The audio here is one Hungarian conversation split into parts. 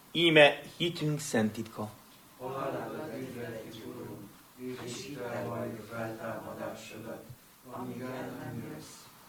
Íme hitünk szent titka. Halálodat üdvözleti, Urunk, és hittel valljuk feltámadásodat, amíg el nem jössz.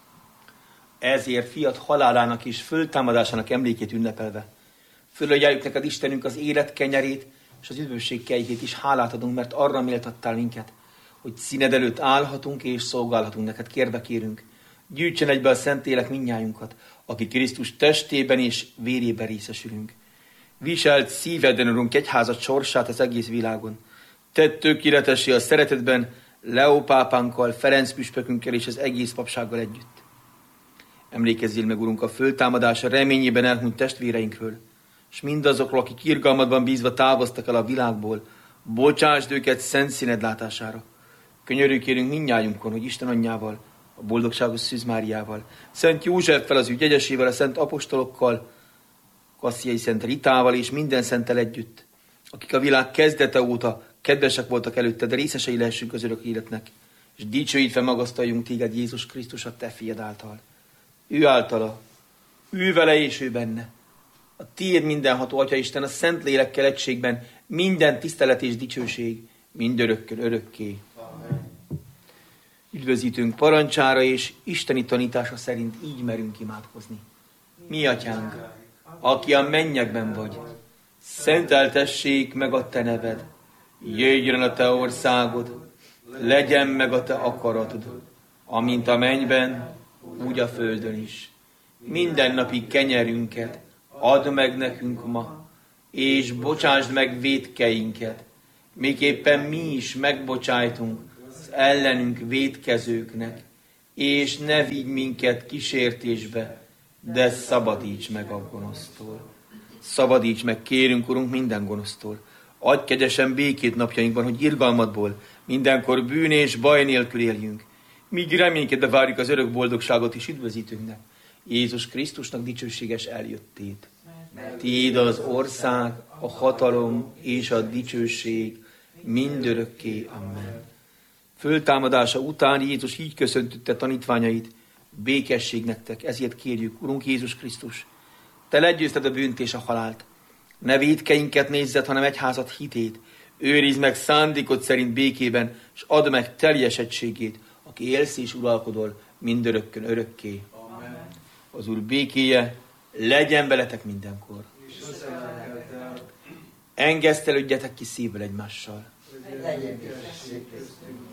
Ezért fiat halálának és föltámadásának emlékét ünnepelve, fölajánljuk neked Istenünk az élet kenyerét és az üdvösség kejhét is, hálát adunk, mert arra méltattál minket, hogy színed előtt állhatunk és szolgálhatunk neked. Kérve kérünk, gyűjtsen egybe a Szentlélek mindnyájunkat, aki Krisztus testében és vérében részesülünk. Viselt szíveden, Urunk, egyházat sorsát az egész világon. Tedd tökéletessé a szeretetben Leó pápánkkal, Ferenc püspökünkkel és az egész papsággal együtt. Emlékezzél meg, Urunk, a föltámadása reményében elhunyt testvéreinkről, és mindazokról, akik irgalmadban bízva távoztak el a világból, bocsásd őket szent színed látására. Könyörű kérünk mindnyájunkon, hogy Isten anyjával, a boldogságos Szűz Máriával, Szent Józseffel, az ő jegyesével, a szent apostolokkal, Kassziai Szent Ritával és minden szenttel együtt, akik a világ kezdete óta kedvesek voltak előtte, de részesei lehessünk az örök életnek, és dicsőítve magasztaljunk téged, Jézus Krisztus, a te fiad által. Ő általa, ő vele és ő benne. A tiéd mindenható Atya Isten, a Szent Lélekkel egységben minden tisztelet és dicsőség, mindörökkön örökké. Amen. Üdvözítünk parancsára és isteni tanítása szerint így merünk imádkozni. Mi atyánk, aki a mennyekben vagy, szenteltessék meg a te neved, jöjjön a te országod, legyen meg a te akaratod, amint a mennyben, úgy a földön is. Mindennapi kenyerünket add meg nekünk ma, és bocsásd meg vétkeinket, miképpen mi is megbocsájtunk az ellenünk vétkezőknek, és ne vigy minket kísértésbe, de szabadíts meg a gonosztól. Szabadíts meg, kérünk, Urunk, minden gonosztól. Adj kegyesen békét napjainkban, hogy irgalmadból mindenkor bűn és baj nélkül éljünk. Míg reménykedve várjuk az örök boldogságot és üdvözítünknek, Jézus Krisztusnak dicsőséges eljöttét. Tiéd az ország, a hatalom és a dicsőség mindörökké. Amen. Föltámadása után Jézus így köszöntötte tanítványait: békesség nektek, ezért kérjük, Urunk Jézus Krisztus, te legyőzted a bűnt és a halált. Ne vétkeinket nézzed, hanem egyházat hitét. Őrizd meg szándékod szerint békében, és add meg teljes egységét, aki élsz és uralkodol mindörökkön örökké. Amen. Az Úr békéje legyen veletek mindenkor. Engesztelődjetek ki szívvel egymással. Legyen békesség köztünk.